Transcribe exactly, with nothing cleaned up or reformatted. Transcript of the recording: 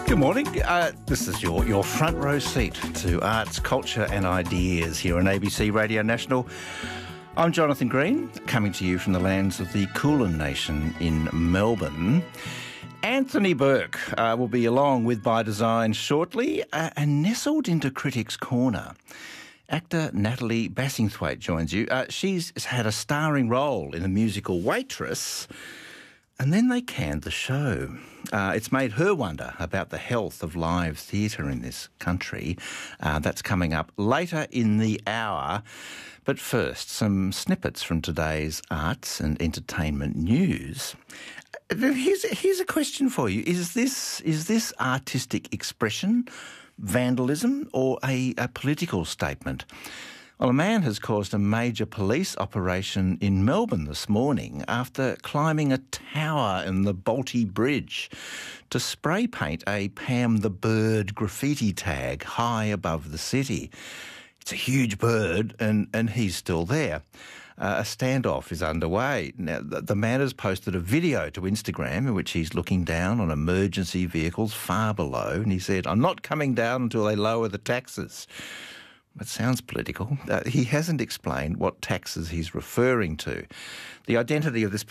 Good morning. Uh, this is your, your front row seat to arts, culture and ideas here on A B C Radio National. I'm Jonathan Green, coming to you from the lands of the Kulin Nation in Melbourne. Anthony Burke uh, will be along with By Design shortly, uh, and nestled into Critics' Corner, actor Natalie Bassingthwaighte joins you. Uh, she's had a starring role in the musical Waitress, and then they canned the show. Uh, it's made her wonder about the health of live theatre in this country. Uh, that's coming up later in the hour. But first, some snippets from today's arts and entertainment news. Here's, here's a question for you. Is this is this artistic expression, vandalism, or a, a political statement? Well, a man has caused a major police operation in Melbourne this morning after climbing a tower in the Balti Bridge to spray paint a Pam the Bird graffiti tag high above the city. It's a huge bird, and, and he's still there. Uh, a standoff is underway. Now, the, the man has posted a video to Instagram in which he's looking down on emergency vehicles far below, and he said, "I'm not coming down until they lower the taxes." It sounds political. Uh, he hasn't explained what taxes he's referring to. The identity of this